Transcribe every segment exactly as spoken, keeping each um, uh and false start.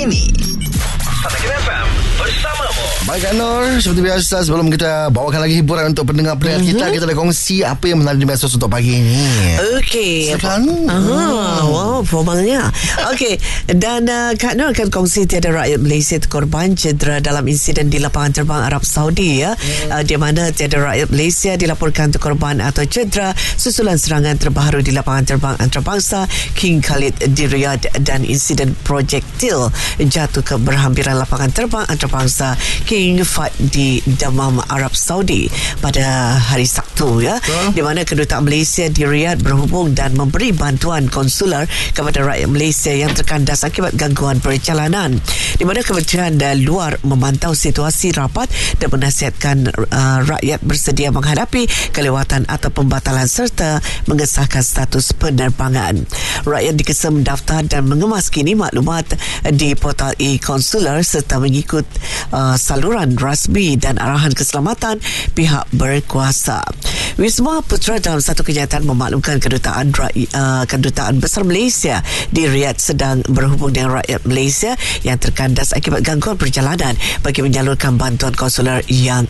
ini. Satakan F M bersamamu. Baik Kak Nur, seperti biasa sebelum kita bawakan lagi hiburan untuk pendengar-pendengar mm-hmm. kita, kita dah kongsi apa yang menarik di medsos untuk pagi ini. Okey. Silakan. Ah, wow, formalnya. Okey, dan uh, Kak Nur akan kongsi tiada rakyat Malaysia terkorban cedera dalam insiden di lapangan terbang Arab Saudi ya. Mm. Uh, di mana tiada rakyat Malaysia dilaporkan terkorban atau cedera susulan serangan terbaru di lapangan terbang antarabangsa King Khalid di Riyadh dan insiden projektil jatuh ke berhampiran lapangan terbang antarabangsa King Fahd di Dammam, Arab Saudi pada hari Sabtu ya. Huh? Di mana kedutaan Malaysia di Riyadh berhubung dan memberi bantuan konsular kepada rakyat Malaysia yang terkandas akibat gangguan perjalanan. Di mana Kementerian Luar memantau situasi rapat dan menasihatkan uh, rakyat bersedia menghadapi kelewatan atau pembatalan serta mengesahkan status penerbangan. Rakyat dikesa mendaftar dan mengemas kini maklumat di portal e-konsular serta mengikut uh, saluran rasmi dan arahan keselamatan pihak berkuasa. Wisma Putra dalam satu kenyataan memaklumkan kedutaan uh, kedutaan besar Malaysia di Riyadh sedang berhubung dengan rakyat Malaysia yang terkandas akibat gangguan perjalanan bagi menyalurkan bantuan konsular yang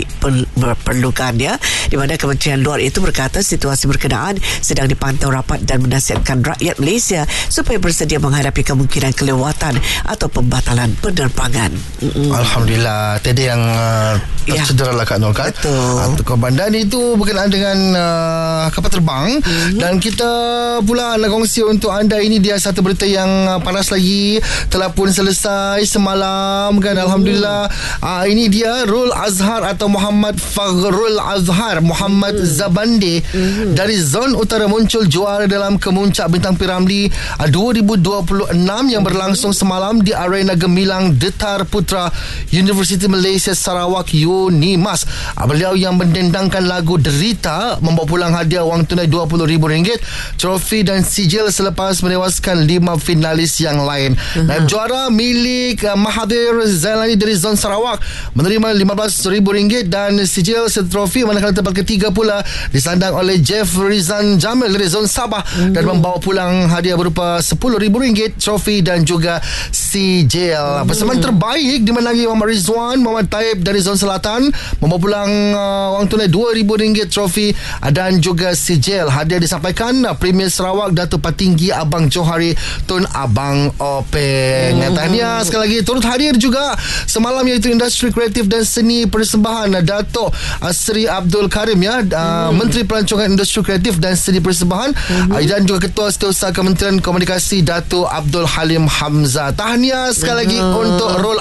diperlukan ya. Di mana Kementerian Luar itu berkata situasi berkenaan sedang dipantau rapat dan menasihatkan rakyat Malaysia supaya bersedia menghadapi kemungkinan kelewatan atau pembatalan penerbangan. Mm-mm. Alhamdulillah, tiada yang uh, tercedera lah Kak Nur kan. Betul. Korban dan itu berkenaan dengan uh, kapal terbang mm-hmm. dan kita pula nak kongsi untuk anda, ini dia satu berita yang uh, panas lagi, telah pun selesai semalam kan. Mm-hmm. Alhamdulillah. Uh, ini dia Rul Azhar atau Muhammad Faghrul Azhar Muhammad mm-hmm. Zabande mm-hmm. dari zon utara muncul juara dalam Kemuncak Bintang P Ramlee uh, dua ribu dua puluh enam yang berlangsung semalam di Arena Gemilang Detar Putra Universiti Malaysia Sarawak UNIMAS. Beliau yang mendendangkan lagu Derita membawa pulang hadiah wang tunai dua puluh ribu ringgit, trofi dan sijil selepas menewaskan lima finalis yang lain. Uh-huh. Naib juara milik uh, Mahathir Zailani dari zon Sarawak menerima lima belas ribu ringgit dan sijil serta trofi, manakala tempat ketiga pula disandang oleh Jeff Rizan Jamil dari zon Sabah uh-huh. dan membawa pulang hadiah berupa sepuluh ribu ringgit, trofi dan juga sijil. Uh-huh. Persembahan terbaik dimenangi Muhammad Rizwan Muhammad Taib dari zon Selatan membawa pulang uh, wang tunai dua ribu ringgit, trofi uh, dan juga sijil. Hadiah disampaikan uh, Premier Sarawak Datuk Patinggi Abang Johari Tun Abang Openg. Mm-hmm. Tahniah sekali lagi. Turut hadir juga semalam iaitu Industri Kreatif dan Seni Persembahan uh, Datuk uh, Seri Abdul Karim ya, uh, mm-hmm. Menteri Pelancongan Industri Kreatif dan Seni Persembahan mm-hmm. uh, dan juga Ketua Setiausaha Kementerian Komunikasi Datuk Abdul Halim Hamzah. Tahniah sekali lagi mm-hmm. untuk Rul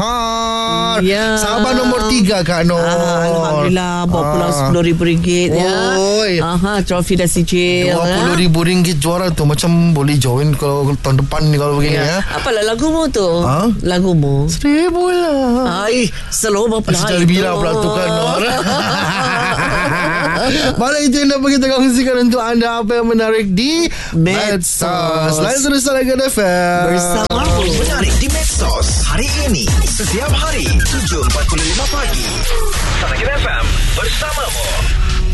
Azhar. Yeah. Sahabat nombor tiga Kak Nur. Ah, Alhamdulillah, bawa pulang sepuluh ribu ringgit ya. Aha, trofi dan sijil. dua puluh ribu ringgit juara tu, macam boleh join kalau tahun depan ni kalau begini ya. ya. Apalah lagumu tu? Ha? Lagumu seribu lah. Ai, selalu berapa Sudah bilang pula tu kan. Malah itu yang dapat kita kongsikan untuk anda apa yang menarik di medsos. Lain terus lagi F M bersama menarik di medsos hari ini setiap hari tujuh empat puluh lima pagi. Satakan F M bersamamu.